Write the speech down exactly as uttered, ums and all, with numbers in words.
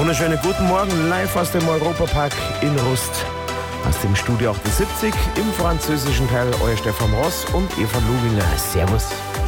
Wunderschönen guten Morgen, live aus dem Europapark in Rust. Aus dem Studio achtundsiebzig im französischen Teil, euer Stefan Ross und Eva Luginger. Servus.